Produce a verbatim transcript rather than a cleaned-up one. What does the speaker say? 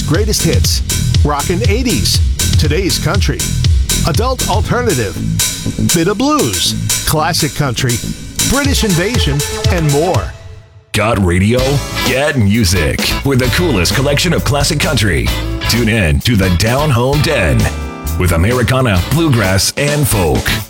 greatest hits, rockin' eighties, today's country, adult alternative, bit of blues, classic country, British invasion, and more. Got radio? Get music with the coolest collection of classic country. Tune in to the Down Home Den with Americana, bluegrass, and folk.